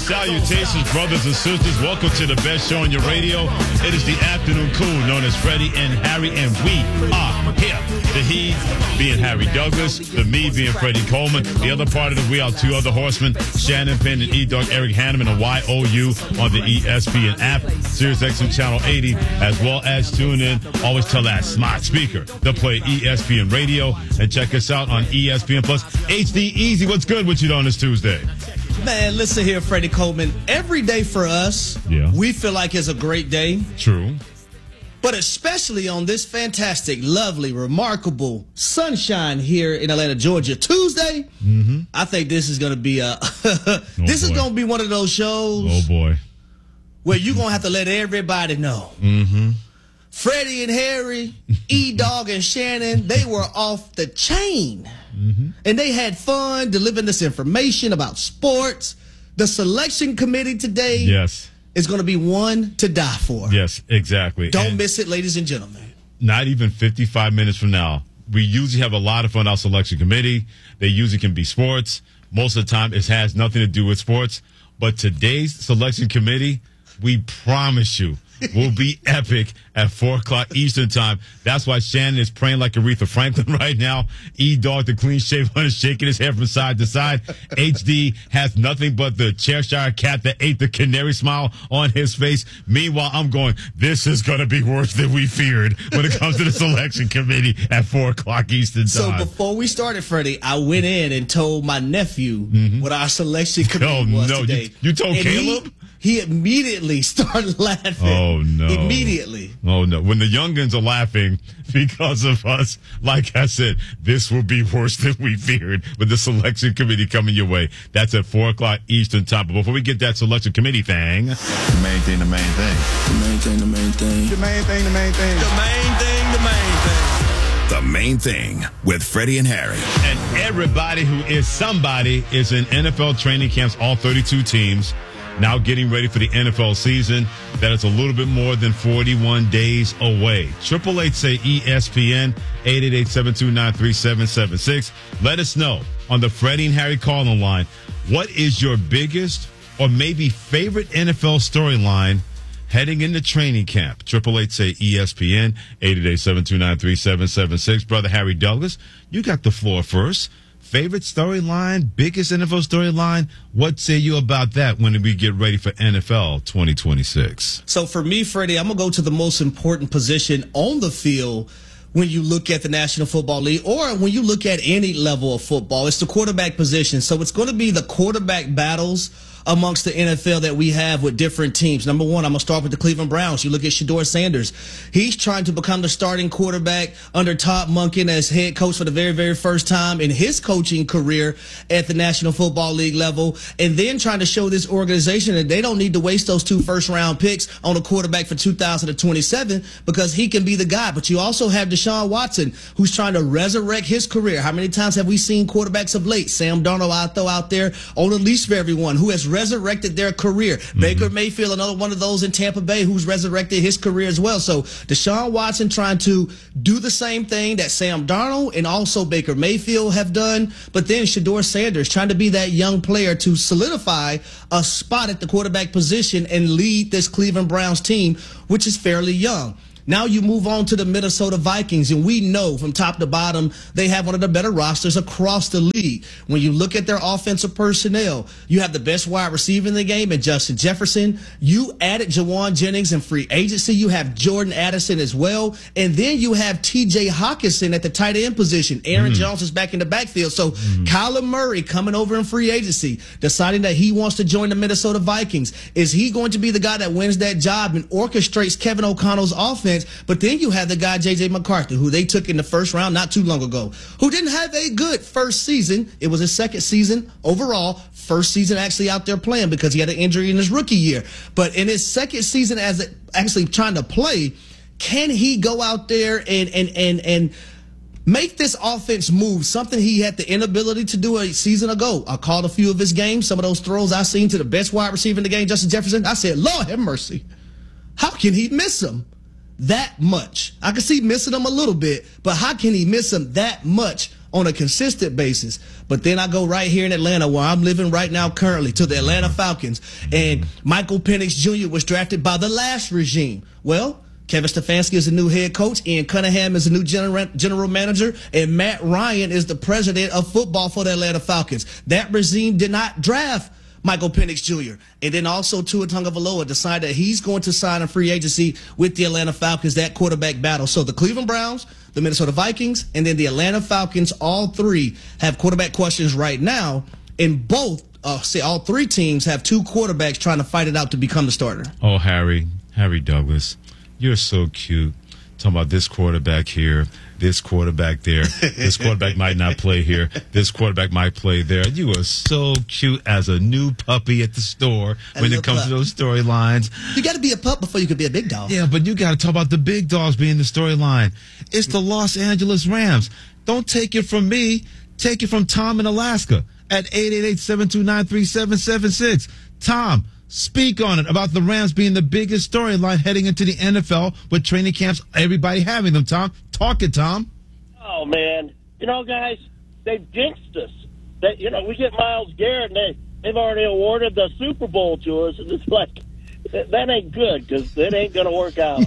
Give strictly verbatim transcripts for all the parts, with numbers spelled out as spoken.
Salutations, brothers and sisters. Welcome to the best show on your radio. It is the afternoon cool, known as Freddie and Harry, and we are here. The he being Harry Douglas, the me being Freddie Coleman. The other part of the we are two other horsemen, Shannon Penn and E-Dog Eric Hanneman and Y O U on the E S P N app, Sirius X M Channel eighty, as well as tune in. Always tell that smart speaker to play E S P N Radio, and check us out on E S P N Plus H D Easy. What's good with you on this Tuesday? Man, listen here, Freddie Coleman. Every day for us, yeah. we feel like it's a great day. True. But especially on this fantastic, lovely, remarkable sunshine here in Atlanta, Georgia, Tuesday, mm-hmm. I think this is going to be a this oh is going to be one of those shows oh boy. where you're going to have to let everybody know. Mm-hmm. Freddie and Harry, E-Dog and Shannon, they were off the chain. Mm-hmm. And they had fun delivering this information about sports. The selection committee today yes. is going to be one to die for. Yes, exactly. Don't and miss it, ladies and gentlemen. Not even fifty-five minutes from now. We usually have a lot of fun, our selection committee. They usually can be sports. Most of the time, it has nothing to do with sports. But today's selection committee, we promise you, will be epic at four o'clock Eastern time. That's why Shannon is praying like Aretha Franklin right now. E-Dog, the clean-shaved one, is shaking his head from side to side. H D has nothing but the Cheshire cat that ate the canary smile on his face. Meanwhile, I'm going, this is going to be worse than we feared when it comes to the selection committee at four o'clock Eastern time. So before we started, Freddie, I went in and told my nephew mm-hmm. what our selection committee oh, was no. today. You, you told and Caleb? He, He immediately started laughing. Oh, no. Immediately. Oh, no. When the youngins are laughing because of us, like I said, this will be worse than we feared with the selection committee coming your way. That's at four o'clock Eastern time. But before we get that selection committee thing. The main thing, the main thing. The main thing, the main thing. The main thing, the main thing. The main thing, the main thing. The Main Thing with Freddie and Harry. And everybody who is somebody is in N F L training camps, all thirty-two teams. Now getting ready for the N F L season. That is a little bit more than forty-one days away. Triple eight say E S P N, eight eight eight, seven two nine, three seven seven six. Let us know on the Freddie and Harry call-in line, what is your biggest or maybe favorite N F L storyline heading into training camp? Triple eight say E S P N, eight eight eight, seven two nine, three seven seven six. Brother Harry Douglas, you got the floor first. Favorite storyline, biggest N F L storyline. What say you about that when we get ready for N F L twenty twenty-six? So for me, Freddie, I'm going to go to the most important position on the field when you look at the National Football League or when you look at any level of football. It's the quarterback position. So it's going to be the quarterback battles amongst the N F L that we have with different teams. Number one, I'm going to start with the Cleveland Browns. You look at Shedeur Sanders. He's trying to become the starting quarterback under Todd Monken as head coach for the very, very first time in his coaching career at the National Football League level, and then trying to show this organization that they don't need to waste those two first-round picks on a quarterback for two thousand twenty-seven because he can be the guy. But you also have Deshaun Watson, who's trying to resurrect his career. How many times have we seen quarterbacks of late? Sam Darnold, I throw out there on the least for everyone, who has resurrected their career. Mm-hmm. Baker Mayfield, another one of those in Tampa Bay who's resurrected his career as well. So Deshaun Watson trying to do the same thing that Sam Darnold and also Baker Mayfield have done, but then Shedeur Sanders trying to be that young player to solidify a spot at the quarterback position and lead this Cleveland Browns team, which is fairly young. Now you move on to the Minnesota Vikings, and we know from top to bottom they have one of the better rosters across the league. When you look at their offensive personnel, you have the best wide receiver in the game in Justin Jefferson. You added Jawan Jennings in free agency. You have Jordan Addison as well. And then you have T J Hawkinson at the tight end position. Aaron mm. Jones is back in the backfield. So mm. Kyler Murray coming over in free agency, deciding that he wants to join the Minnesota Vikings. Is he going to be the guy that wins that job and orchestrates Kevin O'Connell's offense? But then you have the guy, J J McCarthy, who they took in the first round not too long ago, who didn't have a good first season. It was his second season overall, first season actually out there playing because he had an injury in his rookie year. But in his second season as a, actually trying to play, can he go out there and and and and make this offense move, something he had the inability to do a season ago? I called a few of his games, some of those throws I seen to the best wide receiver in the game, Justin Jefferson. I said, Lord have mercy. How can he miss him that much? I can see missing him a little bit, but how can he miss him that much on a consistent basis. But then I go right here in Atlanta, where I'm living right now currently, to the Atlanta Falcons. And Michael Penix Junior was drafted by the last regime. Well, Kevin Stefanski is the new head coach. Ian Cunningham is the new general, general manager. And Matt Ryan is the president of football for the Atlanta Falcons. That regime did not draft Michael Penix Junior And then also Tua Tagovailoa decided that he's going to sign a free agency with the Atlanta Falcons, that quarterback battle. So the Cleveland Browns, the Minnesota Vikings, and then the Atlanta Falcons, all three have quarterback questions right now. And both, uh, say all three teams have two quarterbacks trying to fight it out to become the starter. Oh, Harry, Harry Douglas, you're so cute. Talking about this quarterback here, this quarterback there. This quarterback might not play here. This quarterback might play there. You are so cute as a new puppy at the store A when it comes pup. to those storylines. You got to be a pup before you could be a big dog. Yeah, but you got to talk about the big dogs being the storyline. It's the Los Angeles Rams. Don't take it from me. Take it from Tom in Alaska at eight eight eight, seven two nine, three seven seven six. Tom, speak on it about the Rams being the biggest storyline heading into the N F L with training camps, everybody having them, Tom. Talk it, Tom. Oh, man. You know, guys, they've jinxed us. They, you know, we get Myles Garrett, and they, they've already awarded the Super Bowl to us. And it's like, that, that ain't good because it ain't going to work out.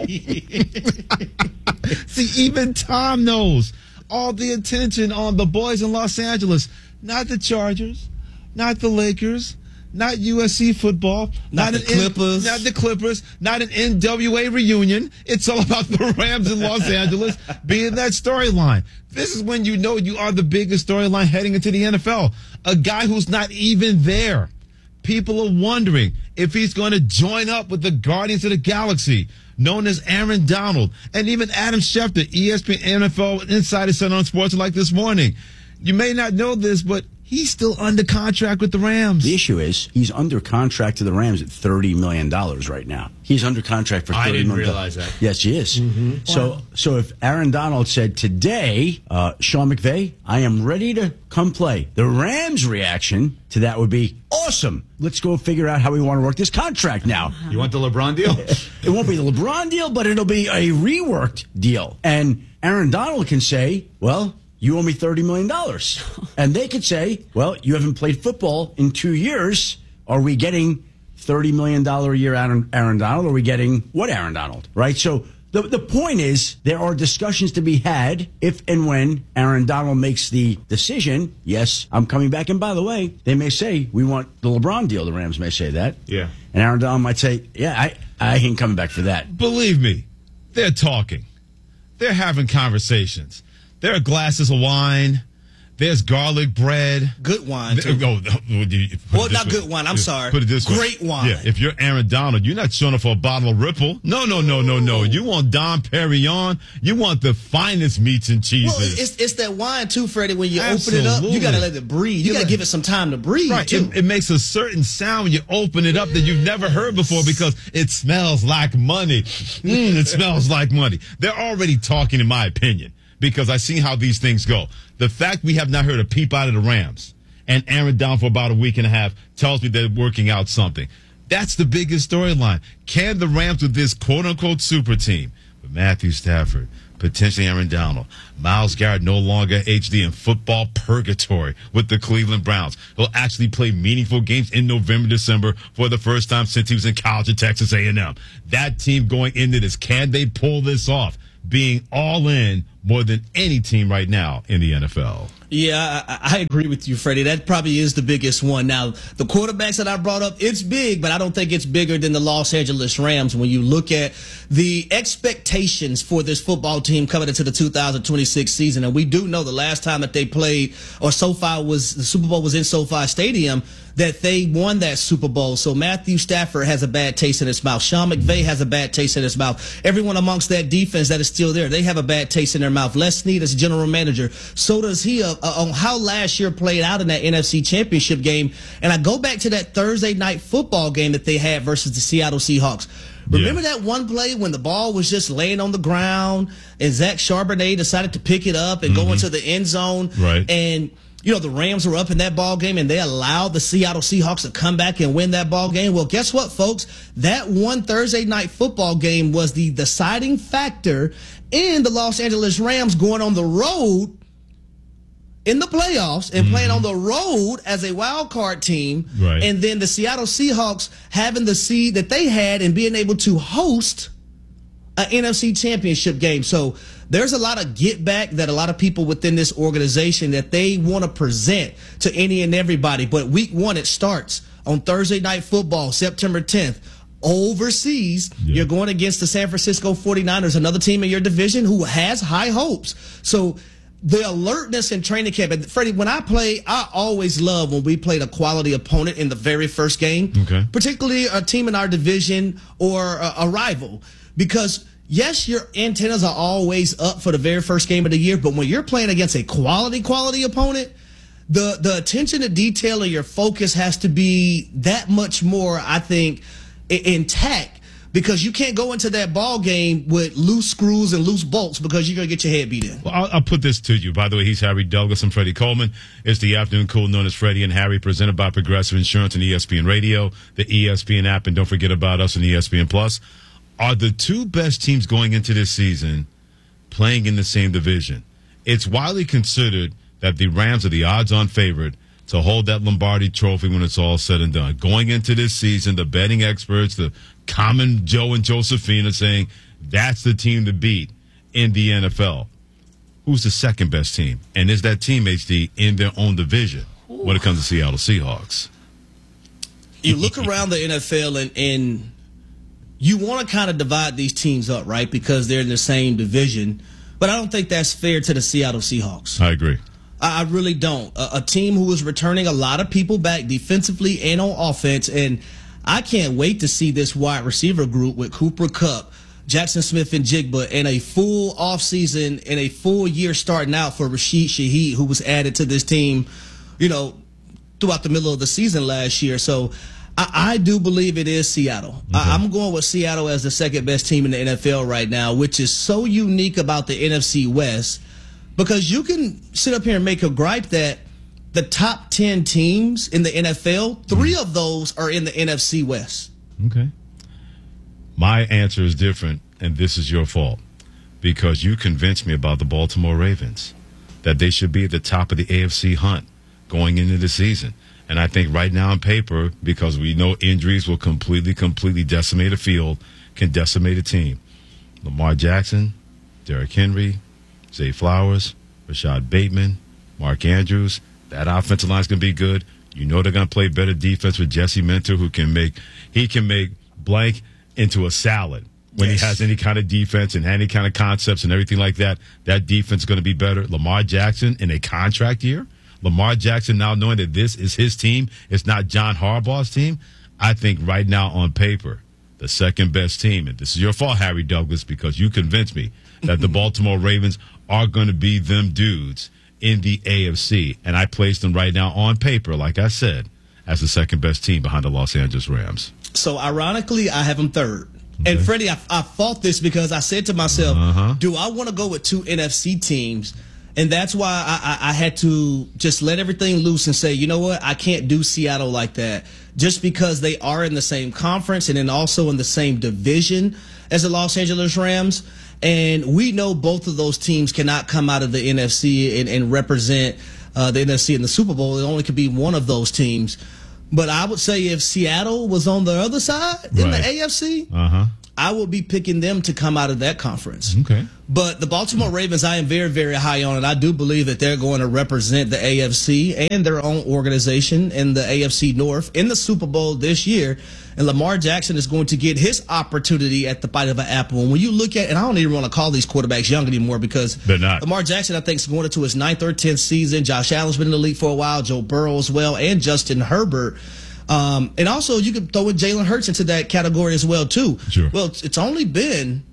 See, even Tom knows all the attention on the boys in Los Angeles, not the Chargers, not the Lakers, not U S C football, Not not, the an Clippers. N, not the Clippers, not an N W A reunion. It's all about the Rams in Los Angeles being that storyline. This is when you know you are the biggest storyline heading into the N F L. A guy who's not even there. People are wondering if he's going to join up with the Guardians of the Galaxy, known as Aaron Donald, and even Adam Schefter, E S P N N F L Insider, said on Sports Like this morning. You may not know this, but he's still under contract with the Rams. The issue is he's under contract to the Rams at thirty million dollars right now. He's under contract for thirty I didn't million realize dollars. that. Yes, he is. Mm-hmm. So, wow. so if Aaron Donald said today, uh, Sean McVay, I am ready to come play, the Rams' reaction to that would be awesome. Let's go figure out how we want to work this contract now. You want the LeBron deal? It won't be the LeBron deal, but it'll be a reworked deal. And Aaron Donald can say, well, you owe me thirty million dollars. And they could say, well, you haven't played football in two years. Are we getting thirty million dollars a year Aaron, Aaron Donald? Or are we getting what Aaron Donald? Right? So the, the point is there are discussions to be had if and when Aaron Donald makes the decision, yes, I'm coming back. And by the way, they may say, we want the LeBron deal. The Rams may say that. Yeah. And Aaron Donald might say, yeah, I, I ain't coming back for that. Believe me, they're talking. They're having conversations. There are glasses of wine. There's garlic bread. Good wine, too. Oh, well, not good wine. I'm sorry. Put it this way. Great wine. Yeah, if you're Aaron Donald, you're not showing up for a bottle of Ripple. No, no, no, no, no. You want Dom Perignon. You want the finest meats and cheeses. Well, it's, it's that wine, too, Freddie. When you Absolutely. open it up, you got to let it breathe. You got to give it some time to breathe, right. too. It, it makes a certain sound when you open it up that you've never heard before because it smells like money. Mm, it smells like money. They're already talking, in my opinion, because I've seen how these things go. The fact we have not heard a peep out of the Rams and Aaron Donald for about a week and a half tells me they're working out something. That's the biggest storyline. Can the Rams with this quote-unquote super team, with Matthew Stafford, potentially Aaron Donald, Myles Garrett no longer H D in football purgatory with the Cleveland Browns, he'll actually play meaningful games in November, December for the first time since he was in college at Texas A and M. That team going into this, can they pull this off? Being all in more than any team right now in the N F L. Yeah, I, I agree with you, Freddie. That probably is the biggest one. Now, the quarterbacks that I brought up, it's big, but I don't think it's bigger than the Los Angeles Rams when you look at the expectations for this football team coming into the two thousand twenty-six season. And we do know the last time that they played, or SoFi was, the Super Bowl was in SoFi Stadium, that they won that Super Bowl. So Matthew Stafford has a bad taste in his mouth. Sean McVay has a bad taste in his mouth. Everyone amongst that defense that is still there, they have a bad taste in their mouth. Les Snead is general manager. So does he uh, uh, on how last year played out in that N F C Championship game. And I go back to that Thursday night football game that they had versus the Seattle Seahawks. Remember yeah. that one play when the ball was just laying on the ground and Zach Charbonnet decided to pick it up and mm-hmm. go into the end zone? Right. And you know, the Rams were up in that ball game and they allowed the Seattle Seahawks to come back and win that ball game. Well, guess what, folks? That one Thursday night football game was the deciding factor in the Los Angeles Rams going on the road in the playoffs and mm-hmm. playing on the road as a wild card team, right. and then the Seattle Seahawks having the seed that they had and being able to host an N F C championship game. So there's a lot of get back that a lot of people within this organization that they want to present to any and everybody. But week one, it starts on Thursday Night Football, September tenth. Overseas, yeah. you're going against the San Francisco forty-niners, another team in your division who has high hopes. So the alertness in training camp, and Freddie, when I play, I always love when we played a quality opponent in the very first game, okay. particularly a team in our division or a, a rival, because yes, your antennas are always up for the very first game of the year, but when you're playing against a quality, quality opponent, the, the attention to detail and your focus has to be that much more, I think, intact, because you can't go into that ball game with loose screws and loose bolts because you're going to get your head beat in. Well, I'll, I'll put this to you. By the way, he's Harry Douglas. I'm Freddie Coleman. It's the afternoon cool known as Freddie and Harry, presented by Progressive Insurance and E S P N Radio, the E S P N app, and don't forget about us on E S P N Plus. Are the two best teams going into this season playing in the same division? It's widely considered that the Rams are the odds-on favorite to hold that Lombardi trophy when it's all said and done. Going into this season, the betting experts, the common Joe and Josephine are saying that's the team to beat in the N F L. Who's the second best team? And is that team, H D, in their own division when it comes to Seattle Seahawks? You look around the N F L and, and you want to kind of divide these teams up, right? Because they're in the same division. But I don't think that's fair to the Seattle Seahawks. I agree. I really don't. A, a team who is returning a lot of people back defensively and on offense, and I can't wait to see this wide receiver group with Cooper Kupp, Jackson Smith and Jigba, and a full offseason and a full year starting out for Rashid Shaheed, who was added to this team, you know, throughout the middle of the season last year. So I, I do believe it is Seattle. Okay. I, I'm going with Seattle as the second best team in the N F L right now, which is so unique about the N F C West. Because you can sit up here and make a gripe that the top ten teams in the N F L, three of those are in the N F C West. Okay. My answer is different, and this is your fault. Because you convinced me about the Baltimore Ravens, that they should be at the top of the A F C hunt going into the season. And I think right now on paper, because we know injuries will completely, completely decimate a field, can decimate a team. Lamar Jackson, Derrick Henry, Zay Flowers, Rashad Bateman, Mark Andrews. That offensive line is going to be good. You know they're going to play better defense with Jesse Minter, who can make he can make blank into a salad when yes. he has any kind of defense and any kind of concepts and everything like that. That defense is going to be better. Lamar Jackson in a contract year. Lamar Jackson now knowing that this is his team, it's not John Harbaugh's team. I think right now on paper, the second best team, and this is your fault, Harry Douglas, because you convinced me that the Baltimore Ravens are going to be them dudes in the A F C. And I placed them right now on paper, like I said, as the second best team behind the Los Angeles Rams. So, ironically, I have them third. Okay. And, Freddie, I, I fought this because I said to myself, uh-huh. do I want to go with two N F C teams? And that's why I, I, I had to just let everything loose and say, you know what, I can't do Seattle like that. Just because they are in the same conference and then also in the same division as the Los Angeles Rams. And we know both of those teams cannot come out of the N F C and, and represent uh, the N F C in the Super Bowl. It only could be one of those teams. But I would say if Seattle was on the other side in right. the A F C, uh-huh. I would be picking them to come out of that conference. Okay. But the Baltimore Ravens, I am very, very high on it. I do believe that they're going to represent the A F C and their own organization in the A F C North in the Super Bowl this year. And Lamar Jackson is going to get his opportunity at the bite of an apple. And when you look at, and I don't even want to call these quarterbacks young anymore because they're not. Lamar Jackson, I think, is going into his ninth or tenth season. Josh Allen's been in the league for a while, Joe Burrow as well, and Justin Herbert. Um, and also, you could throw in Jalen Hurts into that category as well, too. Sure. Well, it's, it's only been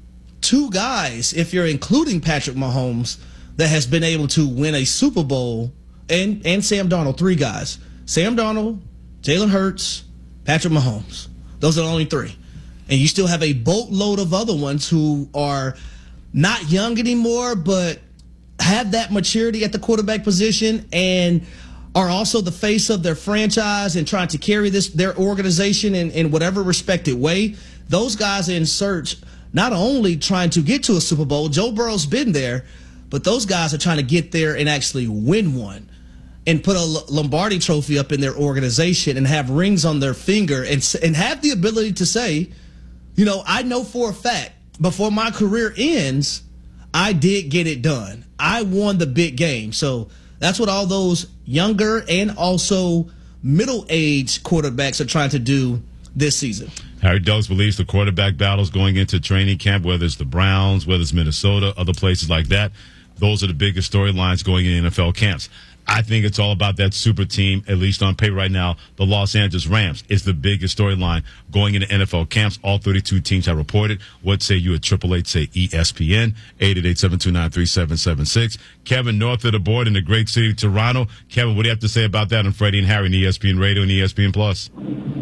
two guys, if you're including Patrick Mahomes, that has been able to win a Super Bowl, and, and Sam Darnold, three guys. Sam Darnold, Jalen Hurts, Patrick Mahomes. Those are the only three. And you still have a boatload of other ones who are not young anymore, but have that maturity at the quarterback position and are also the face of their franchise and trying to carry this their organization in, in whatever respected way. Those guys are in search, not only trying to get to a Super Bowl, Joe Burrow's been there, but those guys are trying to get there and actually win one and put a Lombardi trophy up in their organization and have rings on their finger and and have the ability to say, you know, I know for a fact before my career ends, I did get it done. I won the big game. So that's what all those younger and also middle-aged quarterbacks are trying to do this season. Harry Douglas believes the quarterback battles going into training camp, whether it's the Browns, whether it's Minnesota, other places like that, those are the biggest storylines going in N F L camps. I think it's all about that super team, at least on paper right now. The Los Angeles Rams is the biggest storyline going into N F L camps. All thirty-two teams have reported. What say you at triple eight, say E S P N, eight eight eight, seven two nine, three seven seven six. Kevin, north of the board in the great city of Toronto. Kevin, what do you have to say about that on Freddie and Harry on E S P N Radio and E S P N Plus?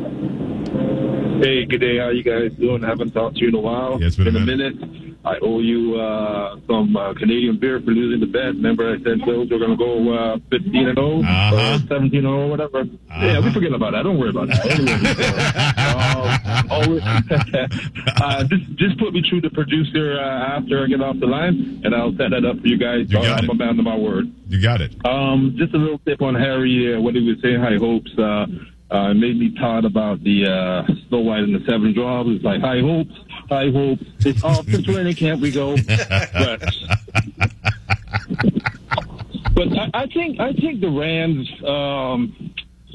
Hey, good day. How you guys doing? I haven't talked to you in a while. Yeah, it's been, been a a minute. minute. I owe you uh, some uh, Canadian beer for losing the bet. Remember, I said those were going to go uh, fifteen and oh uh-huh. or seventeen and oh, whatever. Uh-huh. Yeah, we forget about that. Don't worry about that. Anyway, so, uh, uh, just, just put me through the producer uh, after I get off the line, and I'll set that up for you guys. You got I'm it. a man to my word. You got it. Um, just a little tip on Harry, uh, what he was saying, high hopes. Uh, uh, made me thought about the uh, Snow White and the Seven Dwarfs. It's like high hopes. I hope it's off to training camp we go. But, but I, I think I think the Rams, um,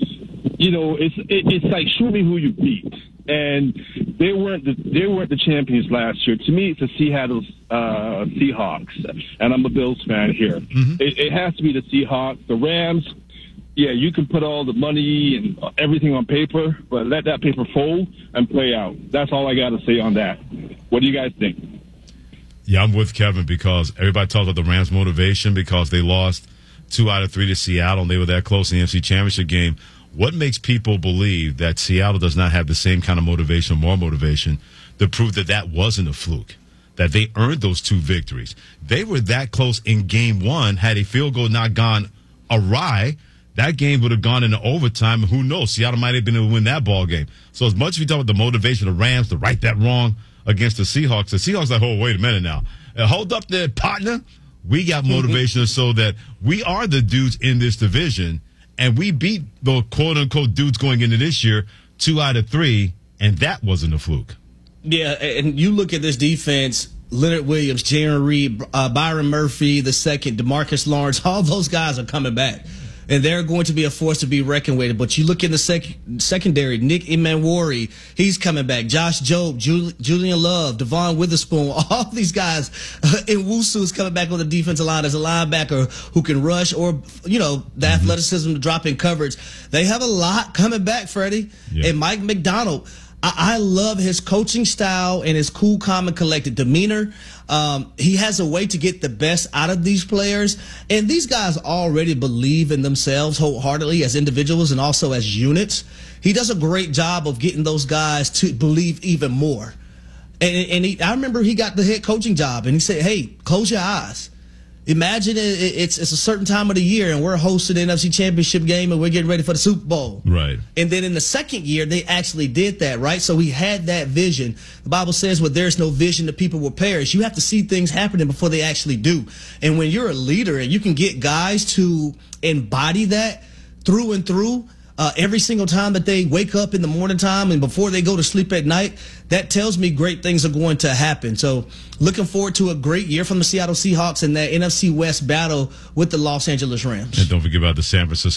you know, it's it, it's like show me who you beat, and they weren't the, they weren't the champions last year. To me, it's the Seattle uh, Seahawks, and I'm a Bills fan here. Mm-hmm. It, it has to be the Seahawks. The Rams. Yeah, you can put all the money and everything on paper, but let that paper fold and play out. That's all I got to say on that. What do you guys think? Yeah, I'm with Kevin because everybody talks about the Rams' motivation because they lost two out of three to Seattle and they were that close in the N F C Championship game. What makes people believe that Seattle does not have the same kind of motivation, more motivation, to prove that that wasn't a fluke, that they earned those two victories? They were that close in game one. Had a field goal not gone awry, that game would have gone into overtime. Who knows? Seattle might have been able to win that ball game. So as much as we talk about the motivation of the Rams to right that wrong against the Seahawks, the Seahawks are like, oh, wait a minute now. Uh, hold up there, partner. We got motivation so that we are the dudes in this division, and we beat the quote-unquote dudes going into this year two out of three, and that wasn't a fluke. Yeah, and you look at this defense, Leonard Williams, Jaron Reed, uh, Byron Murphy, the second, DeMarcus Lawrence, all those guys are coming back. And they're going to be a force to be reckoned with. But you look in the sec- secondary, Nick Emmanwori, he's coming back. Josh Jobe, Jul- Julian Love, Devon Witherspoon, all these guys. Uh, Nwusu is coming back on the defensive line as a linebacker who can rush or, you know, the mm-hmm. athleticism to drop in coverage. They have a lot coming back, Freddie. Yeah. And Mike McDonald, I-, I love his coaching style and his cool, calm, and collected demeanor. Um, he has a way to get the best out of these players. And these guys already believe in themselves wholeheartedly as individuals and also as units. He does a great job of getting those guys to believe even more. And, and he, I remember he got the head coaching job and he said, hey, close your eyes. Imagine it, it's it's a certain time of the year and we're hosting the N F C Championship game and we're getting ready for the Super Bowl. Right. And then in the second year, they actually did that, right? So he had that vision. The Bible says, well, there's no vision, the people will perish. You have to see things happening before they actually do. And when you're a leader and you can get guys to embody that through and through, Uh, every single time that they wake up in the morning time and before they go to sleep at night, that tells me great things are going to happen. So looking forward to a great year from the Seattle Seahawks and that N F C West battle with the Los Angeles Rams. And don't forget about the San Francisco